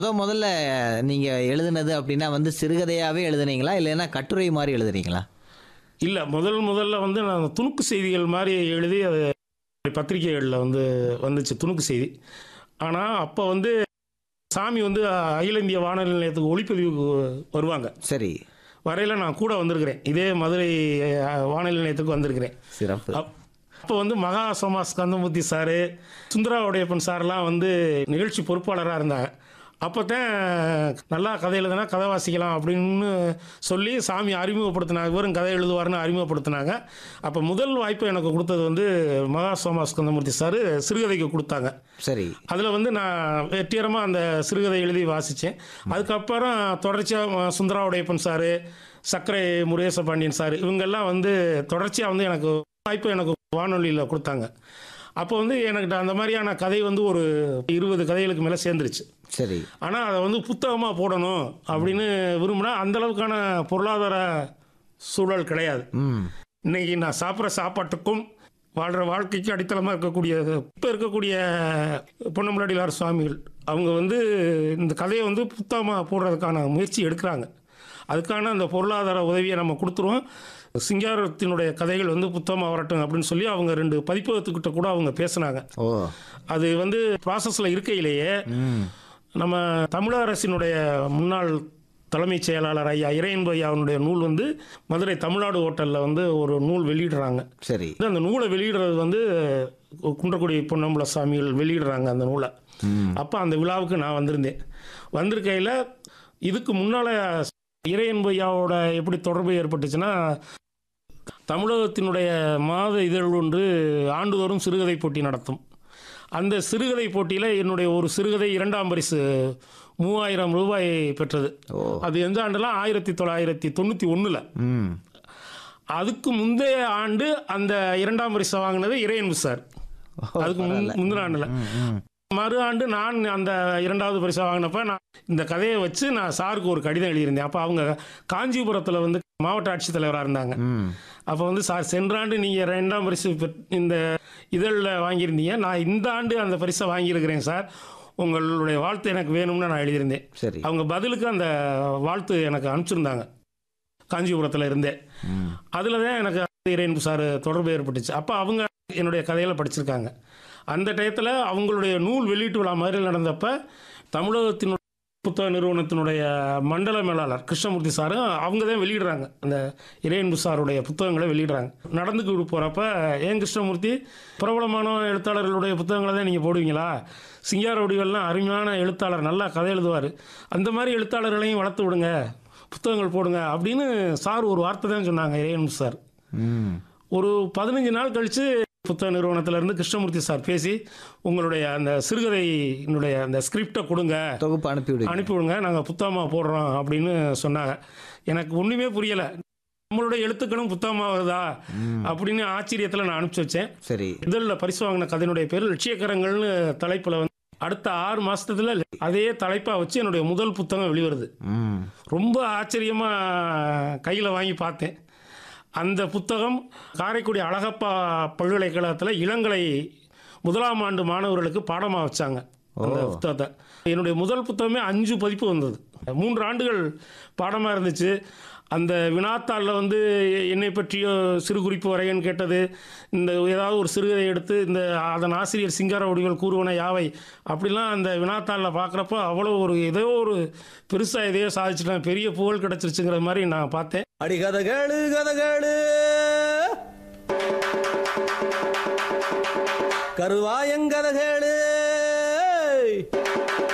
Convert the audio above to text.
முதல்ல நீங்க எழுதுனது அப்படின்னா வந்து சிறுகதையாவே எழுதுனீங்களா? இல்லைன்னா கட்டுரை மாரி எழுதுனீங்களா? இல்ல முதல்ல வந்து நான் துணுக்கு செய்திகள் மாரி எழுதி அது பத்திரிகைகள்ல வந்து வந்துச்சு துணுக்கு செய்தி. ஆனா, அப்ப வந்து சாமி வந்து அகில இந்திய வானொலி நிலையத்துக்கு ஒளிப்பதிவுக்கு வருவாங்க. சரி. வரையில நான் கூட வந்திருக்கிறேன். இதே மதுரை வானொலி நிலையத்துக்கு வந்திருக்கிறேன். சிறப்பு. அப்போ வந்து மகா சோமா ஸ்கந்தமூர்த்தி சாரு, சுந்தரா உடையப்பன் சார்லாம் வந்து நிகழ்ச்சி பொறுப்பாளரா இருந்தாங்க. அப்போதான் நல்லா கதை எழுதுனா கதை வாசிக்கலாம் அப்படின்னு சொல்லி சாமி அறிமுகப்படுத்தினாங்க. இவரும் கதை எழுதுவார்னு அறிமுகப்படுத்தினாங்க. அப்போ முதல் வாய்ப்பு எனக்கு கொடுத்தது வந்து மகா சோமா ஸ்கந்தமூர்த்தி சார் சிறுகதைக்கு கொடுத்தாங்க. சரி. அதில் வந்து நான் வெற்றிகரமாக அந்த சிறுகதை எழுதி வாசித்தேன். அதுக்கப்புறம் தொடர்ச்சியாக சுந்தரா உடையப்பன் சார், சக்கரை முருகேச பாண்டியன் சார் இவங்கெல்லாம் வந்து தொடர்ச்சியாக வந்து எனக்கு வாய்ப்பு எனக்கு வானொலியில் கொடுத்தாங்க. அப்போ வந்து எனக்கு அந்த மாதிரியான கதை வந்து ஒரு 20 கதைகளுக்கு மேலே சேர்ந்துருச்சு. சரி. ஆனால் அதை வந்து புத்தகமாக போடணும் அப்படின்னு விரும்பினா அந்தளவுக்கான பொருளாதார சூழல் கிடையாது. இன்னைக்கு நான் சாப்பிட்ற சாப்பாட்டுக்கும் வாழ்கிற வாழ்க்கைக்கு அடித்தளமாக இருக்கக்கூடிய இப்போ இருக்கக்கூடிய பொன்னம்பலாடியார் சுவாமிகள் அவங்க வந்து இந்த கதையை வந்து புத்தகமாக போடுறதுக்கான முயற்சி எடுக்கிறாங்க. அதுக்கான அந்த பொருளாதார உதவியை நம்ம கொடுத்துருவோம். சிங்காரத்தினுடைய கதைகள் வந்து புத்தகமாக வரட்டும் அப்படின்னு சொல்லி அவங்க 2 பதிப்பகத்துக்கிட்ட கூட அவங்க பேசினாங்க. அது வந்து ப்ராசஸில் இருக்கையிலேயே நம்ம தமிழக அரசினுடைய முன்னாள் தலைமைச் செயலாளர் ஐயா இறையன்பு ஐயாவுடைய நூல் வந்து மதுரை தமிழ்நாடு ஹோட்டலில் வந்து ஒரு நூல் வெளியிடுறாங்க. சரி. அந்த நூலை வெளியிடுறது வந்து குன்றக்குடி பொன்னம்பல சாமிகள் வெளியிடுறாங்க அந்த நூலை. அப்போ அந்த விழாவுக்கு நான் வந்திருந்தேன். வந்திருக்கையில் இதுக்கு முன்னால் இறையன்பு ஐயாவோட எப்படி தொடர்பு ஏற்பட்டுச்சுன்னா, தமிழகத்தினுடைய மாத இதழ் ஒன்று ஆண்டுதோறும் சிறுகதை போட்டி நடத்தும். அந்த சிறுகதை போட்டியில் என்னுடைய ஒரு சிறுகதை 2ஆம் பரிசு 3000 ரூபாய் பெற்றது. அது எந்த ஆண்டுலாம் 1991. அதுக்கு முந்தைய ஆண்டு அந்த 2ஆம் பரிசை வாங்கினது இறையன்பு சார். அதுக்கு முந்தின ஆண்டில் மறு ஆண்டு நான் அந்த 2வது பரிசை வாங்கினப்ப நான் இந்த கதையை வச்சு நான் சாருக்கு ஒரு கடிதம் எழுதியிருந்தேன். அப்போ அவங்க காஞ்சிபுரத்தில் வந்து மாவட்ட ஆட்சித்தலைவராக இருந்தாங்க. அப்போ வந்து சார் சென்ற ஆண்டு நீங்கள் 2ஆம் பரிசு இந்த இதழில் வாங்கியிருந்தீங்க, நான் இந்த ஆண்டு அந்த பரிசை வாங்கியிருக்கிறேன் சார், உங்களுடைய வாழ்த்து எனக்கு வேணும்னு நான் எழுதியிருந்தேன். சரி. அவங்க பதிலுக்கு அந்த வாழ்த்து எனக்கு அனுப்பிச்சிருந்தாங்க காஞ்சிபுரத்தில் இருந்தே. அதில் தான் எனக்கு இறையன்பு சார் தொடர்பு ஏற்பட்டுச்சு. அப்போ அவங்க என்னுடைய கதைகளை படிச்சிருக்காங்க. அந்த டயத்தில் அவங்களுடைய நூல் வெளியீட்டு விழா மதுரையில் நடந்தப்ப தமிழகத்தினுடைய புத்தக நிறுவனத்தினுடைய மண்டல மேலாளர் கிருஷ்ணமூர்த்தி சார் அவங்க தான் வெளியிடுறாங்க. அந்த இறையன்பு சாருடைய புத்தகங்களை வெளியிடுறாங்க. நடந்துக்கிட்டு போகிறப்ப ஏன் கிருஷ்ணமூர்த்தி பிரபலமான எழுத்தாளர்களுடைய புத்தகங்களை தான் நீங்கள் போடுவீங்களா? சிங்கார வடிவெல்லாம் அருமையான எழுத்தாளர், நல்லா கதை எழுதுவார், அந்த மாதிரி எழுத்தாளர்களையும் வளர்த்து விடுங்க, புத்தகங்கள் போடுங்க அப்படின்னு சார் ஒரு வார்த்தை தான் சொன்னாங்க இறையன்பு சார். ஒரு 15 நாள் கழித்து புத்தக நிறுவனத்திலேருந்து கிருஷ்ணமூர்த்தி சார் பேசி உங்களுடைய அந்த சிறுகதையினுடைய அந்த ஸ்கிரிப்டை கொடுங்க, தொகுப்பு அனுப்பிவிடுங்க, நாங்கள் புத்தகமாக போடுறோம் அப்படின்னு சொன்னாங்க. எனக்கு ஒன்றுமே புரியலை. நம்மளுடைய எழுத்துக்களும் புத்தகமாக வருதா அப்படின்னு ஆச்சரியத்தில் நான் அனுப்பிச்சி வச்சேன். சரி. இதழில் பரிசு வாங்கின கதையினுடைய பேர் லட்சியக்கரங்கள்னு தலைப்பில் வந்து அடுத்த 6 மாதத்துல அதே தலைப்பாக வச்சு என்னுடைய முதல் புத்தகம் வெளிவருது. ரொம்ப ஆச்சரியமாக கையில் வாங்கி பார்த்தேன். அந்த புத்தகம் காரைக்குடி அழகப்பா பல்கலைக்கழகத்தில் இளங்கலை 1ஆம் ஆண்டு மாணவர்களுக்கு பாடமாக வச்சாங்க அந்த புத்தகத்தை. என்னுடைய முதல் புத்தகமே 5 பதிப்பு வந்தது. 3 ஆண்டுகள் பாடமாக இருந்துச்சு. அந்த வினாத்தாளில் வந்து என்னை பற்றிய சிறு குறிப்பு வரையன்னு கேட்டது, இந்த ஏதாவது ஒரு சிறுகதை எடுத்து இந்த அதன் ஆசிரியர் சிங்கார வடிவல் கூறுவன யாவை அப்படிலாம் அந்த வினாத்தாளில் பார்க்குறப்போ அவ்வளோ ஒரு ஏதோ ஒரு பெருசாக எதையோ சாதிச்சுட்டேன், பெரிய புகழ் கிடச்சிருச்சுங்கிற மாதிரி நான் பார்த்தேன். அடி கதகேளு கதகேளு கருவாயங்கதகேளு